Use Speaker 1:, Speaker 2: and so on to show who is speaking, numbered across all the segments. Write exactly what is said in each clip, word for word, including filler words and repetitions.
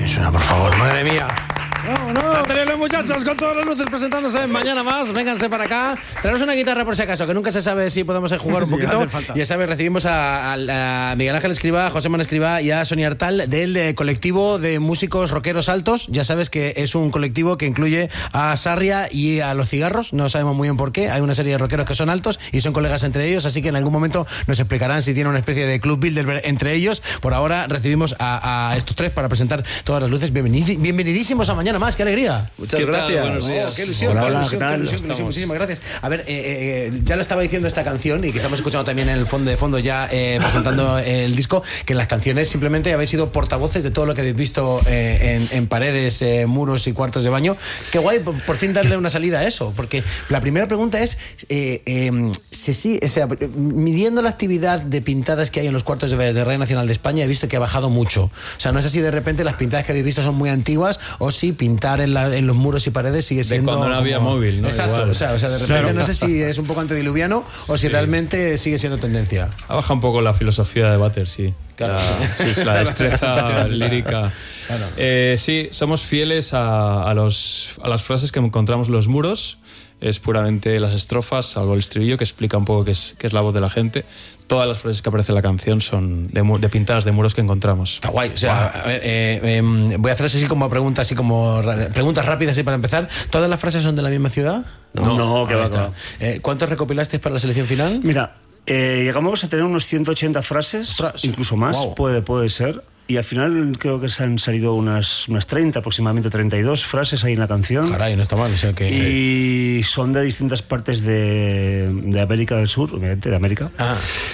Speaker 1: suena, por favor, madre mía.
Speaker 2: No, no.
Speaker 1: Salten los muchachos con todas las luces presentándose Mañana Más. Vénganse para acá. Traemos una guitarra por si acaso, que nunca se sabe si podemos jugar un poquito. Ya sabes, recibimos a, a, a Miguel Ángel Escribá, a José Manuel Escribá y a Sonia Artal del de colectivo de músicos rockeros altos. Ya sabes que es un colectivo que incluye a Sarria y a Los Cigarros. No sabemos muy bien por qué. Hay una serie de rockeros que son altos y son colegas entre ellos, así que en algún momento nos explicarán si tiene una especie de club builder entre ellos. Por ahora recibimos a, a estos tres para presentar todas las luces. Bienvenid, bienvenidísimos a Mañana Más. ¡Qué alegría!
Speaker 3: Muchas gracias.
Speaker 1: Buenos días. Oh, qué ilusión,
Speaker 3: hola,
Speaker 1: qué
Speaker 3: hola,
Speaker 1: ilusión,
Speaker 3: ¿qué tal?
Speaker 1: qué ilusión, qué ilusión. Muchísimas gracias. A ver, eh, eh, ya lo estaba diciendo esta canción y que estamos escuchando también en el fondo de fondo ya eh, presentando el disco, que en las canciones simplemente habéis sido portavoces de todo lo que habéis visto eh, en, en paredes, eh, muros y cuartos de baño. Qué guay, por, por fin darle una salida a eso, porque la primera pregunta es eh, eh, si sí, o sea, midiendo la actividad de pintadas que hay en los cuartos de baño de Radio Nacional de España, he visto que ha bajado mucho. O sea, no sé si de repente las pintadas que habéis visto son muy antiguas o si pintar en, la, en los muros y paredes sigue siendo...
Speaker 4: De cuando no había
Speaker 1: como...
Speaker 4: móvil, ¿no?
Speaker 1: Exacto, o sea, o sea, de repente claro. No sé si es un poco antediluviano o si sí. realmente sigue siendo tendencia.
Speaker 4: Ha bajado un poco la filosofía de Butter, sí. Claro. La, sí, la destreza lírica. Claro. Eh, sí, somos fieles a, a, los, a las frases que encontramos en los muros. Es puramente las estrofas, salvo el estribillo, que explica un poco qué es, qué es la voz de la gente. Todas las frases que aparecen en la canción son de, de pintadas de muros que encontramos.
Speaker 1: Está guay. O sea, wow. a ver, eh, eh, voy a hacer así como preguntas, así como preguntas rápidas así para empezar. ¿Todas las frases son de la misma ciudad?
Speaker 3: No, no, que va, está.
Speaker 1: Eh, ¿Cuántos recopilasteis para la selección final?
Speaker 3: Mira, eh, llegamos a tener unos ciento ochenta frases, Ostras. incluso más, wow. puede, puede ser. Y al final creo que se han salido unas, unas treinta, aproximadamente treinta y dos frases ahí en la canción.
Speaker 1: Caray, no está mal. O sea que...
Speaker 3: Y son de distintas partes de, de América del Sur, obviamente, de América, ah.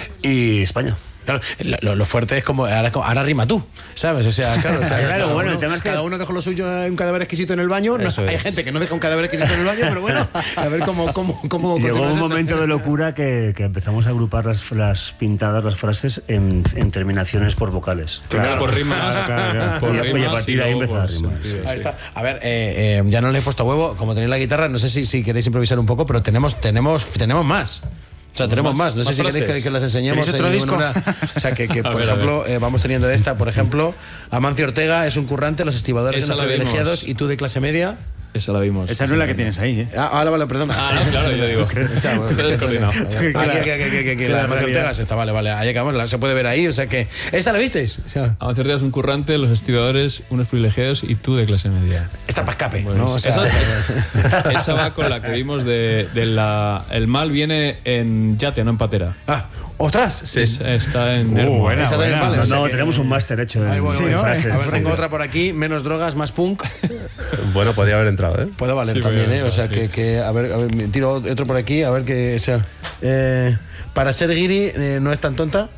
Speaker 3: y España.
Speaker 1: Claro, lo, lo fuerte es como ahora, ahora rima tú, ¿sabes? O sea, claro, o sea,
Speaker 3: claro bueno,
Speaker 1: uno,
Speaker 3: el tema es que
Speaker 1: cada uno dejó lo suyo en un cadáver exquisito en el baño. No, hay gente que no deja un cadáver exquisito en el baño, pero bueno, a ver cómo cómo cómo
Speaker 3: llegó un momento esto. de locura que, que empezamos a agrupar las, las pintadas, las frases en, en terminaciones por vocales.
Speaker 4: Claro, claro. por rimas, claro, claro. por
Speaker 3: y,
Speaker 4: rimas.
Speaker 3: Y a partir de ahí empezar a rimar.
Speaker 1: Sí, sí. Ahí está. A ver, eh, eh, ya no le he puesto huevo, como tenéis la guitarra, no sé si, si queréis improvisar un poco, pero tenemos tenemos tenemos más. O sea, tenemos más, no sé si queréis que, que las enseñemos.
Speaker 2: otro disco?
Speaker 1: Una, o sea, que, que por ver, ejemplo, eh, vamos teniendo esta, por ejemplo, Amancio Ortega es un currante, los estibadores
Speaker 4: Esa
Speaker 1: de los privilegiados y tú de clase media.
Speaker 4: Esa la vimos.
Speaker 2: Esa no es la que tienes ahí, ¿eh?
Speaker 1: Ah, vale, vale, perdona.
Speaker 4: Ah, no, claro, yo digo. Está descoordinado.
Speaker 1: Aquí, aquí, aquí, aquí, aquí, la de Amancio Ortega está, vale, vale. Ahí acabamos, se puede ver ahí, o sea que... ¿Esta la visteis? O sea,
Speaker 4: Amancio Ortega es un currante, los estibadores, unos privilegiados y tú de clase media.
Speaker 1: Esta para escape,
Speaker 4: bueno,
Speaker 1: ¿no? O
Speaker 4: sea, esa, esa, esa va con la que vimos de, de la... El mal viene en yate, no en patera.
Speaker 1: Ah, ¡ostras!
Speaker 4: Sí, es, está en...
Speaker 2: Uh, buena,
Speaker 1: esa
Speaker 2: buena.
Speaker 1: vale,
Speaker 3: No,
Speaker 1: o sea
Speaker 3: no
Speaker 1: que,
Speaker 3: tenemos un máster hecho de
Speaker 1: ay, bueno,
Speaker 3: sí,
Speaker 1: bueno,
Speaker 3: ¿no? frases.
Speaker 1: A ver, tengo
Speaker 3: sí.
Speaker 1: otra por aquí, menos drogas, más punk.
Speaker 5: Bueno, podría haber entrado, ¿eh?
Speaker 1: Puede valer
Speaker 4: sí,
Speaker 1: también, ¿eh? O sea,
Speaker 4: sí.
Speaker 1: que, que a, ver, a ver, tiro otro por aquí, a ver que, o sea, eh, para ser guiri eh, no es tan tonta.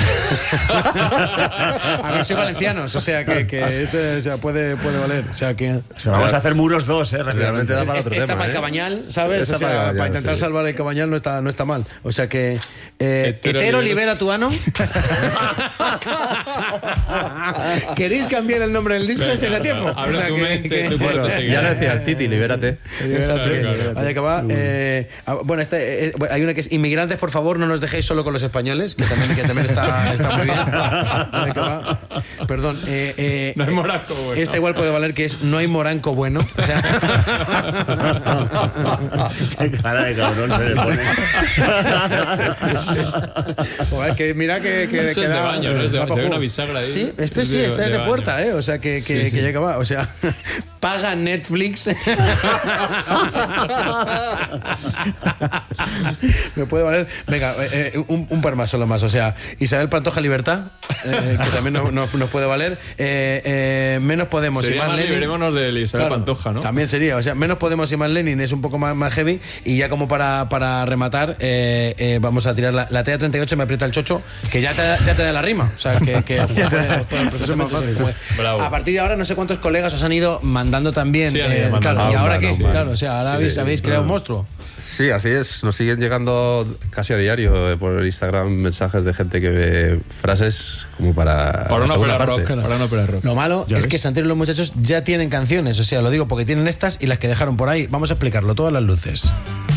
Speaker 1: A ver, soy valencianos, o sea que, que este, o sea, puede, puede valer. O sea que.
Speaker 3: O sea, vamos a hacer muros dos, ¿eh?
Speaker 5: Realmente da para otro
Speaker 1: Esta
Speaker 5: tema,
Speaker 1: para el
Speaker 5: ¿eh?
Speaker 1: Cabañal, ¿sabes?
Speaker 5: Esta
Speaker 1: O sea,
Speaker 5: para, Cabañal,
Speaker 1: para intentar
Speaker 5: sí.
Speaker 1: salvar el Cabañal no está, no está mal. O sea que. Eh,
Speaker 4: Hetero,
Speaker 1: hetero
Speaker 4: libera
Speaker 1: libera tu ano. ¿Queréis cambiar el nombre del disco? Este es a tiempo.
Speaker 4: Abre
Speaker 1: O sea,
Speaker 4: tu
Speaker 1: que-
Speaker 4: mente,
Speaker 1: que-
Speaker 4: tu puerta
Speaker 5: Bueno,
Speaker 4: seguirá.
Speaker 5: ya lo decía el Titi, libérate.
Speaker 1: Exacto.
Speaker 4: Claro, claro.
Speaker 1: Vaya que va. Eh, ah, bueno, este, eh, bueno, hay una que es inmigrantes, por favor, no nos dejéis solo con los españoles, que también, que también está, está muy bien. Vaya que va. Perdón. Eh, eh,
Speaker 4: No hay moranco bueno.
Speaker 1: Esta igual puede valer, que es no hay moranco bueno. O sea,
Speaker 3: Qué cara de cabrón se le pone.
Speaker 1: joder, que mira que, que,
Speaker 4: Eso
Speaker 1: que
Speaker 4: es de
Speaker 1: da-
Speaker 4: baño, no es de
Speaker 1: da
Speaker 4: baño.
Speaker 1: pa'
Speaker 4: Hay una
Speaker 1: juego.
Speaker 4: bisagra ahí.
Speaker 1: Sí, este
Speaker 4: Es
Speaker 1: sí,
Speaker 4: de-
Speaker 1: este es de
Speaker 4: de
Speaker 1: puerta,
Speaker 4: baño.
Speaker 1: ¿eh? O sea, que, que,
Speaker 4: Sí,
Speaker 1: que
Speaker 4: sí.
Speaker 1: ya que va. O sea, paga Netflix. Me puede valer. Venga, eh, eh, un, un par más, solo más. O sea, Isabel Pantoja Libertad, eh, que también nos, nos, nos puede valer. Eh, eh, menos Podemos
Speaker 4: Sería
Speaker 1: y más
Speaker 4: más
Speaker 1: Lenin.
Speaker 4: liberémonos de Isabel
Speaker 1: Claro,
Speaker 4: Pantoja, ¿no?
Speaker 1: También sería, o sea, menos Podemos y más Lenin es un poco más, más heavy. Y ya como para, para rematar, eh, eh, vamos a tirar la, la T A treinta y ocho, me aprieta el chocho, que ya te, ya te da la rima. O sea, que, que puede- puede- perfectamente se puede.
Speaker 4: Bravo.
Speaker 1: A partir de ahora, no sé cuántos colegas os han ido mandando también.
Speaker 4: Sí, han ido
Speaker 1: eh,
Speaker 4: mandando.
Speaker 1: claro, ¿y
Speaker 5: Ah,
Speaker 1: ahora
Speaker 5: un
Speaker 1: qué?
Speaker 5: man, un man.
Speaker 1: Claro, o sea, ahora habéis,
Speaker 5: Sí,
Speaker 1: habéis creado un monstruo.
Speaker 5: Sí, así es. Nos siguen llegando casi a diario eh, por Instagram mensajes de gente que ve frases como para.
Speaker 4: Para
Speaker 5: la
Speaker 4: una
Speaker 5: segunda
Speaker 4: ópera
Speaker 5: parte.
Speaker 4: rock. Para una ópera rock.
Speaker 1: Lo malo
Speaker 3: ¿Ya
Speaker 1: es
Speaker 3: ves?
Speaker 1: que Santiago y los muchachos ya tienen canciones, o sea, lo digo porque tienen estas y las que dejaron por ahí. Vamos a explicarlo, todas las luces.